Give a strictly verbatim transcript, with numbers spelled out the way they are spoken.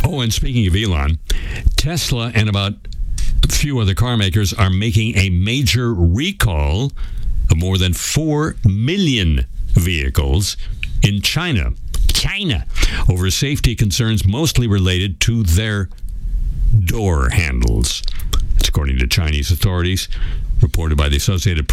Oh, and speaking of Elon, Tesla and about a few other car makers are making a major recall of more than four million vehicles in China. China, over safety concerns mostly related to their door handles. That's according to Chinese authorities, reported by the Associated Press.